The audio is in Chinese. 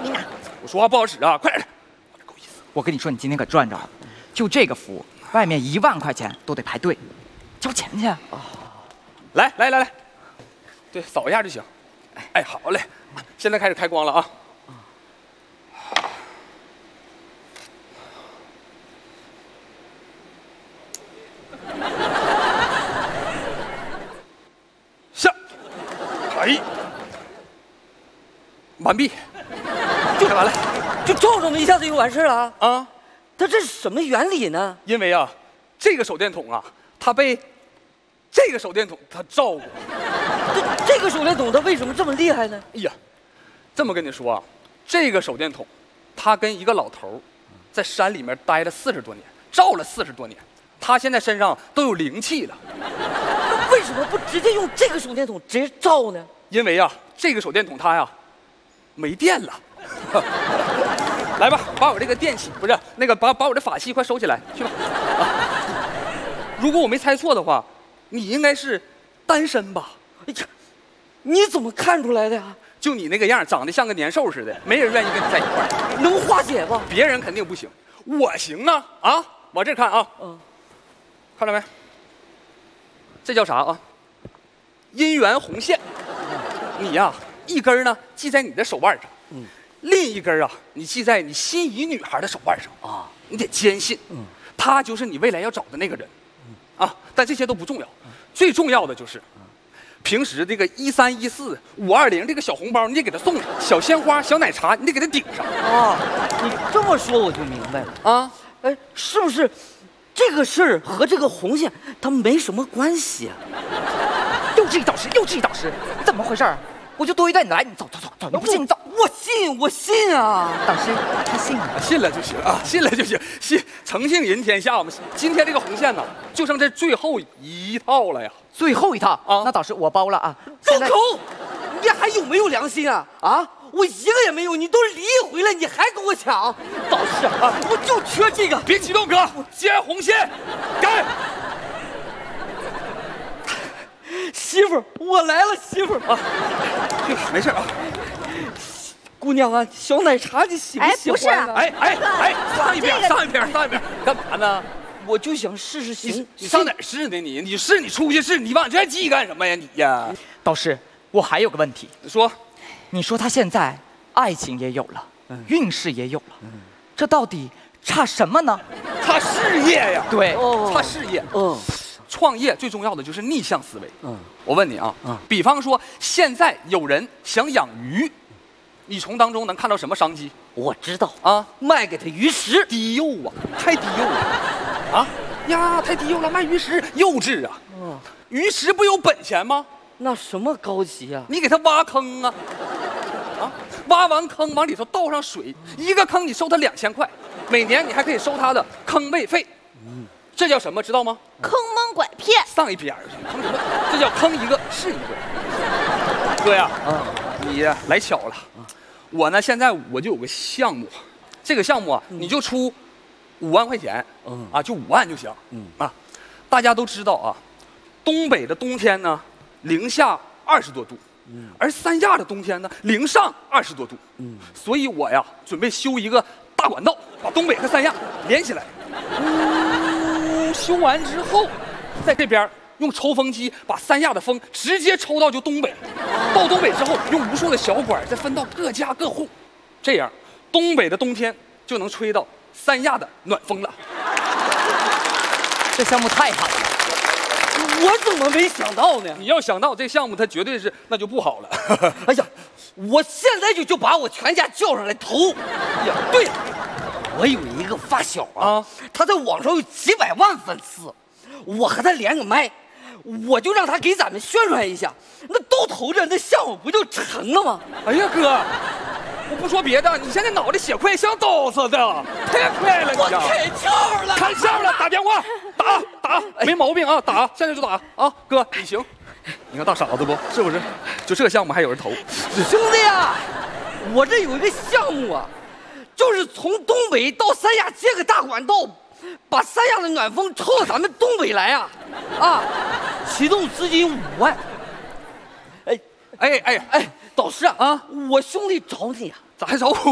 你拿。 我说话不好使啊，快点的。够意思。 我跟你说，你今天可赚着了，就这个服务，外面1万块钱都得排队，交钱去啊！ 来，对，扫一下就行。哎，好嘞，现在开始开光了啊。下，哎，完毕，就完了就照这么一下子就完事了啊？ 啊。 它这是什么原理呢？ 因为啊，这个手电筒啊，它被这个手电筒它照过。 这个手电筒它为什么这么厉害呢？ 哎呀，这么跟你说啊，这个手电筒，他跟一个老头在山里面待了40多年，照了40多年，他现在身上都有灵气了。 那为什么不直接用这个手电筒直接照呢？ 因为啊，这个手电筒它呀没电了。来吧，把我这个电器不是那个把我这法器快收起来，去吧。如果我没猜错的话，你应该是单身吧？ 哎呀，你怎么看出来的呀？ 就你那个样，长得像个年兽似的，没人愿意跟你在一块儿。 能化解吧？ 别人肯定不行，我行啊！啊，往这看啊，看到没？这叫啥啊？姻缘红线。你呀，一根呢系在你的手腕上，另一根啊，你系在你心仪女孩的手腕上啊。你得坚信，她就是你未来要找的那个人，啊。但这些都不重要，最重要的就是。平时这个1314、520这个小红包，你得给他送上；小鲜花、小奶茶，你得给他顶上。 啊，你这么说我就明白了啊！哎，是不是这个事儿和这个红线它没什么关系啊？ 又质疑导师，怎么回事儿？我就多余带你来，你走，你不信你走。 我信啊！ 导师，他信了， 信了就行啊，信了就行，信诚信赢天下嘛。今天这个红线呢，就剩这最后一套了呀。 最后一套啊！那导师我包了啊！ 住口！你还有没有良心啊？啊！我一个也没有，你都离一回了，你还跟我抢？导师啊，我就缺这个！ 别激动，哥，接红线，干！ 媳妇儿，我来了，媳妇儿啊， 没事啊。 姑娘啊，小奶茶你喜不喜欢？ 哎，上一边，干嘛呢？ 我就想试试行。 你上哪儿试呢？你试，你出去试，你往这记干什么呀？你呀， 导师，我还有个问题。 说， 你说他现在爱情也有了，运势也有了，这到底差什么呢？ 差事业呀。 对， 差事业。创业最重要的就是逆向思维。我问你啊，比方说现在有人想养鱼，你从当中能看到什么商机？ 我知道啊， 卖给他鱼食。 低幼啊，太低幼了。啊呀，太低幼了，卖鱼食幼稚啊！鱼食不有本钱吗？ 那什么高级呀？ 你给他挖坑啊！挖完坑往里头倒上水，一个坑你收他2000块，每年你还可以收他的坑位费。这叫什么？知道吗？ 坑蒙拐骗。 上一边去，坑什么？这叫坑一个是一个。哥呀，你来巧了。我呢，现在我就有个项目，这个项目啊，你就出5万块钱，就5万就行，大家都知道啊，东北的冬天呢，零下20多度，而三亚的冬天呢，零上20多度，所以我呀，准备修一个大管道，把东北和三亚连起来。修完之后，在这边用抽风机把三亚的风直接抽到就东北，到东北之后用无数的小管再分到各家各户，这样东北的冬天就能吹到三亚的暖风了。 这项目太好了， 我怎么没想到呢？ 你要想到这项目，它绝对是那就不好了。 哎呀，我现在就把我全家叫上来投。呀，对了，我有一个发小啊，他在网上有几百万粉丝，我和他连个麦，我就让他给咱们宣传一下，那都投着，那项目不就成了吗？ 哎呀哥，我不说别的，你现在脑袋血快像刀子的，太快了！ 我开窍了， 开窍了，打电话，打，没毛病啊，打，现在就打啊，哥，你行，你看大傻子不？是不是？就这项目还有人投， 兄弟啊，我这有一个项目啊，就是从东北到三亚接个大管道，把三亚的暖风抽到咱们东北来啊！启动资金5万。哎，导师啊，我兄弟找你啊。 咋还找我